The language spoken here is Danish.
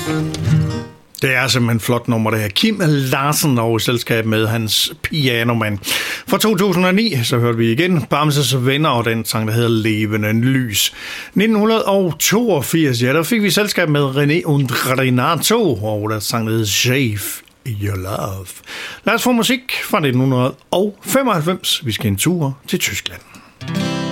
Det er simpelthen et flot nummer, det her. Kim Larsen og i selskab med hans pianomand. Fra 2009, så hørte vi igen Bamses Venner og den sang, der hedder Levende Lys. 1982, ja, der fik vi selskab med René und Renato, og der sang, der hedder Shave Your Love. Lad os få musik fra 1995. Vi skal en tur til Tyskland.